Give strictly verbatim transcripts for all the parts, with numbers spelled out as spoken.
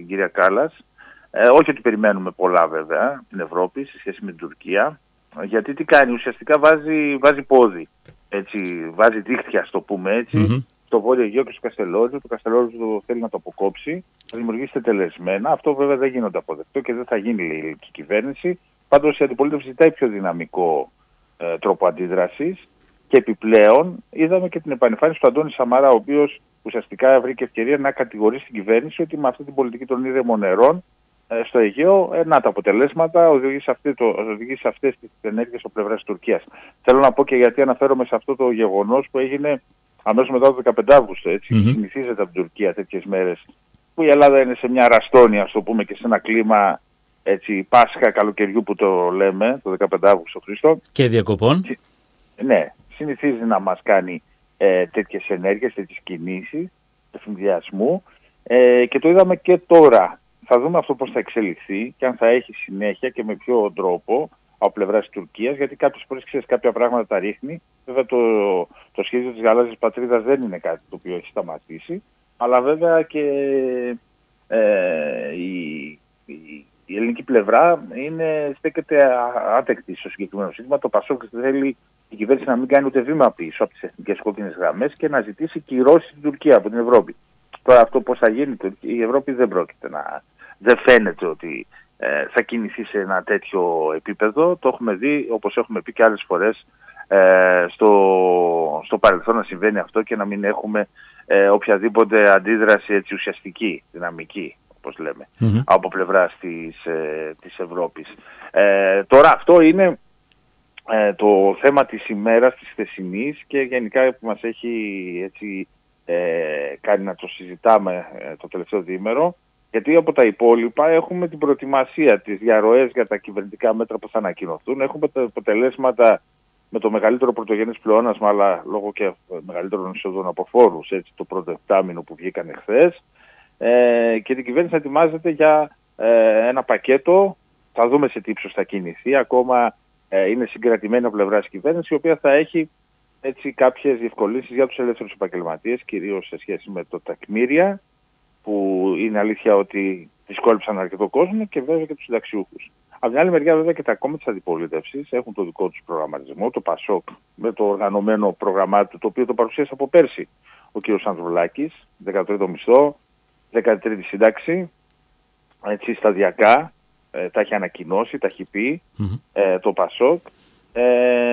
κυρία Κάλλας. Ε, όχι ότι περιμένουμε πολλά βέβαια την Ευρώπη σε σχέση με την Τουρκία, γιατί τι κάνει, ουσιαστικά βάζει, βάζει πόδι, έτσι, βάζει δίχτυα, στο πούμε έτσι, mm-hmm. στο Βόρειο Αιγαίο και στο Καστελόριζο. Το Καστελόριζο το θέλει να το αποκόψει, θα δημιουργήσει τελεσμένα. Αυτό βέβαια δεν γίνεται αποδεκτό και δεν θα γίνει, λέει, η ελληνική κυβέρνηση. Πάντως η αντιπολίτευση ζητάει πιο δυναμικό ε, τρόπο αντίδρασης και επιπλέον είδαμε και την επανεμφάνιση του Αντώνη Σαμαρά, ο οποίος ουσιαστικά βρήκε ευκαιρία να κατηγορήσει την κυβέρνηση ότι με αυτή την πολιτική των ήρεμων νερών ε, στο Αιγαίο, ε, να τα αποτελέσματα, οδηγεί σε, αυτή το, οδηγεί σε αυτές τις ενέργειες από πλευράς της Τουρκίας. Θέλω να πω και γιατί αναφέρομαι σε αυτό το γεγονός που έγινε αμέσως μετά το δεκαπέντε Αυγούστου. Έτσι, mm-hmm. συνηθίζεται από την Τουρκία τέτοιες μέρες που η Ελλάδα είναι σε μια ραστόνια, ας το πούμε, και σε ένα κλίμα, έτσι, Πάσχα καλοκαιριού που το λέμε, το δεκαπέντε Αυγούστου Χριστό. Και διακοπών. Ναι, συνηθίζει να μας κάνει ε, τέτοιες ενέργειες, τέτοιες κινήσεις εφημδιασμού ε, και το είδαμε και τώρα. Θα δούμε αυτό πώς θα εξελιχθεί και αν θα έχει συνέχεια και με ποιο τρόπο από πλευράς της Τουρκίας, γιατί κάποιες φορές ξέρεις κάποια πράγματα τα ρίχνει. Βέβαια το, το σχέδιο της γαλάζιας πατρίδας δεν είναι κάτι το οποίο έχει σταματήσει, αλλά βέβαια και ε, η, η, η ελληνική πλευρά είναι, στέκεται άτεκτη στο συγκεκριμένο σύστημα. Το Πασόκ θέλει η κυβέρνηση να μην κάνει ούτε βήμα πίσω από τις εθνικές κόκκινες γραμμές και να ζητήσει κυρώσεις στην Τουρκία από την Ευρώπη. Τώρα αυτό πώς θα γίνει, η Ευρώπη δεν πρόκειται να... Δεν φαίνεται ότι ε, θα κινηθεί σε ένα τέτοιο επίπεδο. Το έχουμε δει, όπως έχουμε πει και άλλες φορές, ε, στο, στο παρελθόν να συμβαίνει αυτό και να μην έχουμε ε, οποιαδήποτε αντίδραση, έτσι, ουσιαστική, δυναμική, όπως λέμε, mm-hmm. από πλευράς της, ε, της Ευρώπης. Ε, τώρα αυτό είναι ε, το θέμα της ημέρας, της χθεσινής και γενικά που μας έχει, έτσι, ε, κάνει να το συζητάμε ε, το τελευταίο διήμερο. Γιατί από τα υπόλοιπα έχουμε την προετοιμασία, τις διαρροές για τα κυβερνητικά μέτρα που θα ανακοινωθούν. Έχουμε τα αποτελέσματα με το μεγαλύτερο πρωτογενές πλεόνασμα, αλλά λόγω και μεγαλύτερων εισόδων από φόρους, έτσι, το πρώτο επτάμηνο που βγήκαν εχθές. Ε, και την κυβέρνηση ετοιμάζεται για ε, ένα πακέτο. Θα δούμε σε τι ύψος θα κινηθεί. Ακόμα ε, είναι συγκρατημένη από πλευράς της κυβέρνησης, η οποία θα έχει, έτσι, κάποιες διευκολύνσεις για τους ελεύθερους επαγγελματίες, κυρίως σε σχέση με το τακμήρια, που είναι αλήθεια ότι δυσκόλεψαν αρκετό κόσμο, και βέβαια και τους συνταξιούχους. Από την άλλη μεριά, βέβαια, και τα κόμματα της αντιπολίτευσης έχουν το δικό τους προγραμματισμό, το Πασόκ, με το οργανωμένο πρόγραμμά του, το οποίο το παρουσίασε από πέρσι ο κ. Ανδρουλάκης, δεκατρίτο μισθό, δέκατη τρίτη σύνταξη, έτσι, σταδιακά, ε, τα έχει ανακοινώσει, τα έχει πει mm-hmm. ε, το Πασόκ. Ε,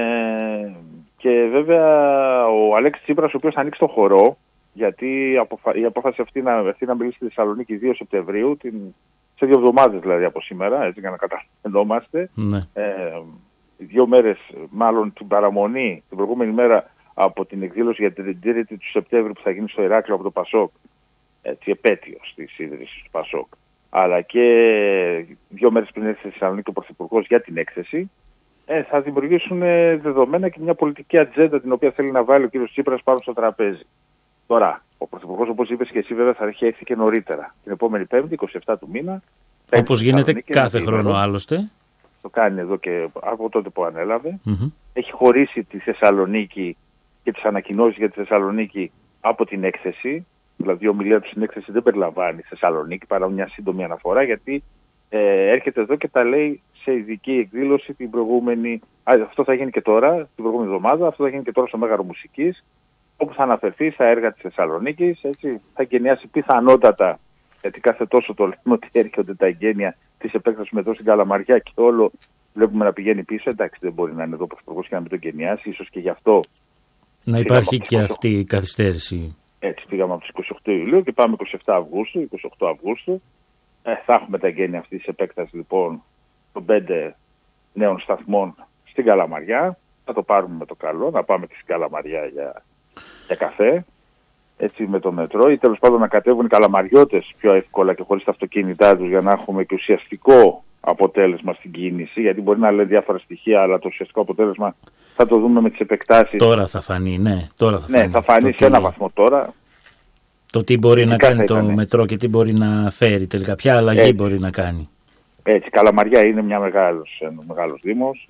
και βέβαια ο Αλέξης Τσίπρας, ο οποίος θα ανοίξει το χορό, γιατί η απόφαση αυτή να, αυτή να μιλήσει στη Θεσσαλονίκη δύο Σεπτεμβρίου, την, σε δύο εβδομάδες δηλαδή από σήμερα, έτσι, για να καταλαβαίνόμαστε. Ναι. Ε, δύο μέρες, μάλλον την παραμονή, την προηγούμενη μέρα από την εκδήλωση για την τρίτη του Σεπτέμβρη που θα γίνει στο Ηράκλειο από το Πασόκ, έτσι, επέτειος της ίδρυσης του Πασόκ, αλλά και δύο μέρες πριν έρθει στη Θεσσαλονίκη ο Πρωθυπουργός για την έκθεση, ε, θα δημιουργήσουν δεδομένα και μια πολιτική ατζέντα την οποία θέλει να βάλει ο κ. Τσίπρας πάνω στο τραπέζι. Τώρα, ο Πρωθυπουργός, όπως είπες και εσύ, βέβαια θα έχει έρθει και νωρίτερα. Την επόμενη Πέμπτη, εικοστή εβδόμη του μήνα. Όπως γίνεται κάθε χρόνο άλλωστε. Το κάνει εδώ και από τότε που ανέλαβε. Mm-hmm. Έχει χωρίσει τη Θεσσαλονίκη και τις ανακοινώσεις για τη Θεσσαλονίκη από την έκθεση. Δηλαδή η ομιλία του στην έκθεση δεν περιλαμβάνει Θεσσαλονίκη παρά μια σύντομη αναφορά, γιατί ε, έρχεται εδώ και τα λέει σε ειδική εκδήλωση την προηγούμενη. Α, αυτό θα γίνει και τώρα, την προηγούμενη εβδομάδα, αυτό θα γίνει και τώρα στο Μέγαρο Μουσικής, όπου θα αναφερθεί στα έργα της Θεσσαλονίκης, έτσι, θα εγκαινιάσει πιθανότατα, γιατί κάθε τόσο το λέμε ότι έρχονται τα εγγένεια της επέκτασης με εδώ στην Καλαμαριά και όλο βλέπουμε να πηγαίνει πίσω. Εντάξει, δεν μπορεί να είναι εδώ ο Πρωθυπουργός και να μην το εγκαινιάσει, ίσως και γι' αυτό. Να υπάρχει και αυτή η καθυστέρηση. Έτσι, πήγαμε από τις εικοστή ογδόη Ιουλίου και πάμε εικοστή εβδόμη Αυγούστου, εικοστή ογδόη Αυγούστου. Ε, θα έχουμε τα εγγένεια αυτής της επέκτασης λοιπόν των πέντε νέων σταθμών στην Καλαμαριά. Θα το πάρουμε με το καλό, να πάμε και στην Καλαμαριά για, για καφέ, έτσι, με το μετρό, ή τέλος πάντων να κατέβουν οι καλαμαριώτες πιο εύκολα και χωρίς τα αυτοκίνητά τους, για να έχουμε και ουσιαστικό αποτέλεσμα στην κίνηση, γιατί μπορεί να λέει διάφορα στοιχεία, αλλά το ουσιαστικό αποτέλεσμα θα το δούμε με τις επεκτάσεις. Τώρα θα φανεί, ναι. Τώρα θα φανεί, ναι, θα φανεί σε τι... ένα βαθμό τώρα. Το τι μπορεί να κάνει το ήταν. μετρό και τι μπορεί να φέρει τελικά, ποια αλλαγή έτσι μπορεί να κάνει. Έτσι, Καλαμαριά είναι μια μεγάλος, ένα μεγάλος δήμος.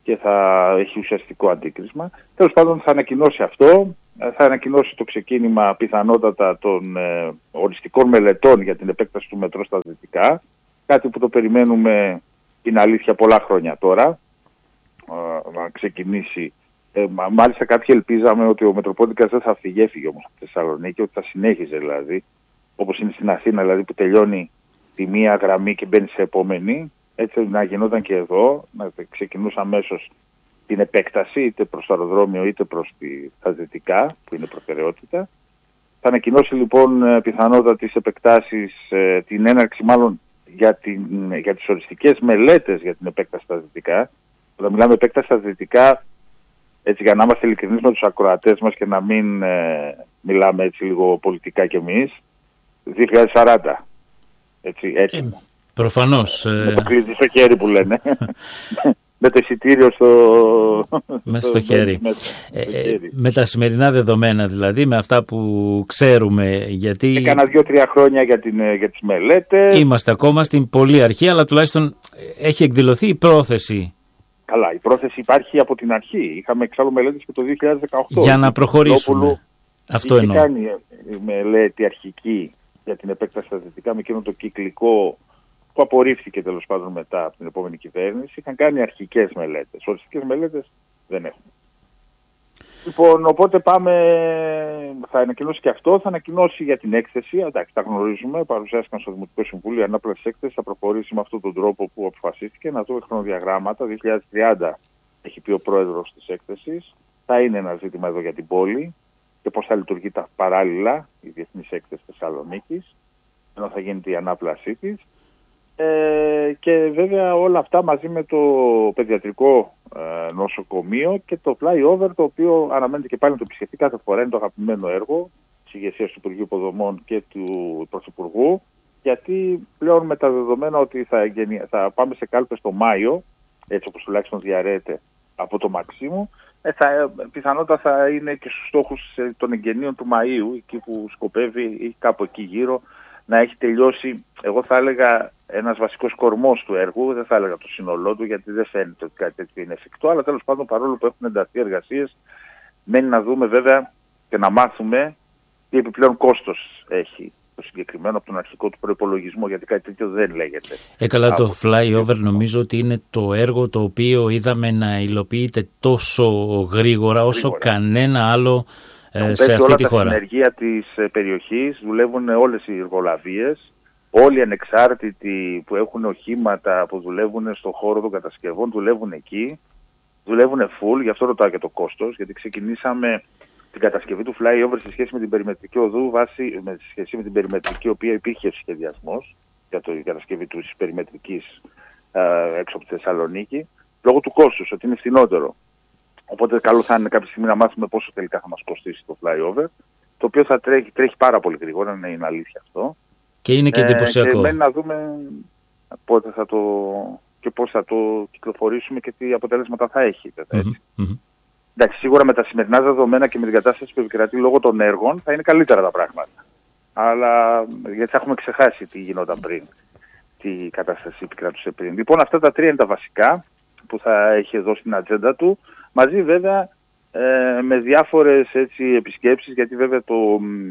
και θα έχει ουσιαστικό αντίκρισμα. Τέλος πάντων θα ανακοινώσει αυτό, θα ανακοινώσει το ξεκίνημα πιθανότατα των ε, οριστικών μελετών για την επέκταση του μετρό στα δυτικά, κάτι που το περιμένουμε, είναι αλήθεια, πολλά χρόνια τώρα, ε, να ξεκινήσει. Ε, μάλιστα κάποιοι ελπίζαμε ότι ο Μετροπόλικας δεν θα φύγει, έφυγε όμως από τη Θεσσαλονίκη, ότι θα συνέχιζε δηλαδή, όπως είναι στην Αθήνα, δηλαδή που τελειώνει τη μία γραμμή και μπαίνει σε επόμενη, έτσι να γινόταν και εδώ, να ξεκινούσε αμέσως την επέκταση είτε προς το αεροδρόμιο είτε προς τη, τα δυτικά, που είναι προτεραιότητα. Θα ανακοινώσει λοιπόν πιθανότατα τις επεκτάσεις, την έναρξη μάλλον για, την, για τις οριστικές μελέτες για την επέκταση στα δυτικά. Όταν μιλάμε επέκταση στα δυτικά, έτσι για να είμαστε ειλικρινείς με τους ακροατές μας και να μην ε, μιλάμε έτσι λίγο πολιτικά κι εμείς, δύο χιλιάδες σαράντα. Έτσι, έτσι. Ε, προφανώς. Με το κλειδί στο χέρι που λένε. Με το εισιτήριο στο... Μέσα στο χέρι. Με, ε, ε, με τα σημερινά δεδομένα δηλαδή, με αυτά που ξέρουμε, γιατί... Έκανα δύο-τρία χρόνια για, την, για τις μελέτες. Είμαστε ακόμα στην πολύ αρχή, αλλά τουλάχιστον έχει εκδηλωθεί η πρόθεση. Καλά, η πρόθεση υπάρχει από την αρχή. Είχαμε εξάλλου μελέτες και το δύο χιλιάδες δεκαοκτώ. Για να προχωρήσουμε. Αυτό εννοώ. Είχε κάνει μελέτη αρχική για την επέκταση στα δυτικά με εκείνο το κυκλικό που απορρίφθηκε τέλος πάντων μετά από την επόμενη κυβέρνηση. Είχαν κάνει αρχικές μελέτες. Οριστικές μελέτες δεν έχουν. Λοιπόν, οπότε πάμε, θα ανακοινώσει και αυτό, θα ανακοινώσει για την έκθεση. Εντάξει, τα γνωρίζουμε, παρουσιάστηκαν στο Δημοτικό Συμβούλιο η ανάπλαση έκθεση, θα προχωρήσει με αυτόν τον τρόπο που αποφασίστηκε. Να δούμε χρονοδιαγράμματα. δύο χιλιάδες τριάντα έχει πει ο πρόεδρος της έκθεσης. Θα είναι ένα ζήτημα εδώ για την πόλη και πώς θα λειτουργεί τα παράλληλα η Διεθνής Έκθεση Θεσσαλονίκης, ενώ θα γίνεται η ανάπλασή της. Ε, και βέβαια όλα αυτά μαζί με το παιδιατρικό ε, νοσοκομείο και το flyover, το οποίο αναμένεται και πάλι να το επισκεφτεί κάθε φορά, είναι το αγαπημένο έργο της ηγεσίας του Υπουργείου Υποδομών και του Πρωθυπουργού, γιατί πλέον με τα δεδομένα ότι θα, γενι... θα πάμε σε κάλπες το Μάιο, έτσι όπως τουλάχιστον διαρρέεται από το Μαξίμου, ε, θα, πιθανότατα θα είναι και στους στόχους των εγγενείων του Μαΐου, εκεί που σκοπεύει ή κάπου εκεί γύρω, να έχει τελειώσει, εγώ θα έλεγα, ένας βασικός κορμός του έργου, δεν θα έλεγα το σύνολό του, γιατί δεν φαίνεται ότι κάτι τέτοιο είναι εφικτό, αλλά τέλος πάντων παρόλο που έχουν ενταθεί εργασίες, μένει να δούμε βέβαια και να μάθουμε τι επιπλέον κόστος έχει το συγκεκριμένο από τον αρχικό του προϋπολογισμό, γιατί κάτι τέτοιο δεν λέγεται. Ε, καλά, το flyover νομίζω ότι είναι το έργο το οποίο είδαμε να υλοποιείται τόσο γρήγορα όσο γρήγορα. κανένα άλλο ε, σε αυτή όλα τη χώρα. Στα συνεργεία της περιοχής δουλεύουν όλες οι εργολαβίες, όλοι οι ανεξάρτητοι που έχουν οχήματα που δουλεύουν στον χώρο των κατασκευών δουλεύουν εκεί, δουλεύουν full, γι' αυτό ρωτάω και το κόστος, γιατί ξεκινήσαμε την κατασκευή του flyover σε σχέση με την περιμετρική οδού, βάση, με σχέση με την περιμετρική, οποία υπήρχε σχεδιασμός για το, η κατασκευή της περιμετρικής ε, έξω από τη Θεσσαλονίκη, λόγω του κόστους, ότι είναι φθηνότερο. Οπότε καλό θα είναι κάποια στιγμή να μάθουμε πόσο τελικά θα μας κοστίσει το flyover, το οποίο θα τρέχει, τρέχει πάρα πολύ γρήγορα, να είναι αλήθεια αυτό. Και είναι και εντυπωσιακό. Ε, και μένει να δούμε πότε θα το, και πώς θα το κυκλοφορήσουμε και τι αποτέλεσματα θα έχει. Mm-hmm. Mm-hmm. Εντάξει, σίγουρα με τα σημερινά δεδομένα και με την κατάσταση που επικρατεί λόγω των έργων θα είναι καλύτερα τα πράγματα. Αλλά γιατί θα έχουμε ξεχάσει τι γινόταν πριν, τι κατάσταση επικρατούσε πριν. Λοιπόν, αυτά τα τρία είναι τα βασικά που θα έχει εδώ στην ατζέντα του, μαζί βέβαια ε, με διάφορες έτσι, επισκέψεις, γιατί βέβαια το,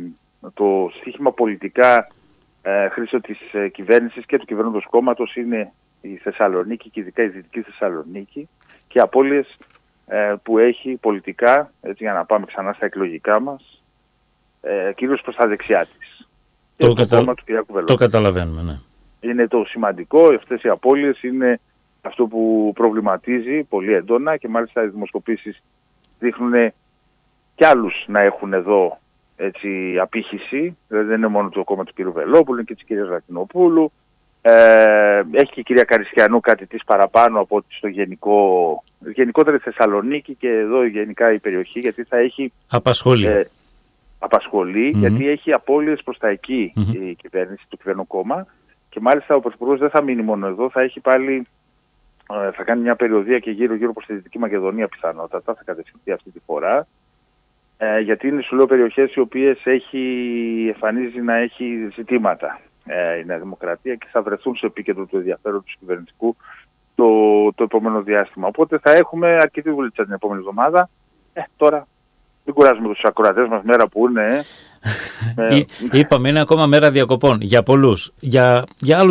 το στοίχημα πολιτικά ε, χρήσεω της ε, κυβέρνησης και του κυβερνώντος κόμματος είναι η Θεσσαλονίκη και ειδικά η Δυτική Θεσσαλονίκη και οι απώλειες ε, που έχει πολιτικά, έτσι, για να πάμε ξανά στα εκλογικά μας, ε, κυρίως προς τα δεξιά της. Το, κατα... το, το καταλαβαίνουμε, ναι. Είναι το σημαντικό, αυτές οι απώλειες είναι αυτό που προβληματίζει πολύ έντονα και μάλιστα οι δημοσκοπήσεις δείχνουν κι άλλους να έχουν εδώ έτσι, απήχηση. Δηλαδή δεν είναι μόνο το κόμμα του κ. Βελόπουλου, είναι και της κυρίας Ρακινοπούλου. Ε, έχει και η κυρία Καριστιανού κάτι της παραπάνω από ότι στο γενικό, γενικότερα Θεσσαλονίκη και εδώ γενικά η περιοχή, γιατί θα έχει απασχολεί, ε, απασχολεί mm-hmm. γιατί έχει απώλειες προς τα εκεί mm-hmm. η κυβέρνηση, το κυβερνό κόμμα και μάλιστα ο Πρωθυπουργός δεν θα μείνει μόνο εδώ, θα έχει πάλι θα κάνει μια περιοδία και γύρω-γύρω προς τη Δυτική Μακεδονία πιθανότατα, θα κατευθυνθεί αυτή τη φορά. Ε, γιατί είναι, σου λέω, περιοχές οι οποίες έχει, εμφανίζει να έχει ζητήματα ε, η Νέα Δημοκρατία και θα βρεθούν στο επίκεντρο του ενδιαφέροντος του κυβερνητικού το, το επόμενο διάστημα. Οπότε θα έχουμε αρκετή δουλειά την επόμενη εβδομάδα. Ε, τώρα μην κουράζουμε τους ακροατές μας μέρα που είναι. Ε. Είπαμε, είναι ακόμα μέρα διακοπών για πολλούς. Για, για άλλους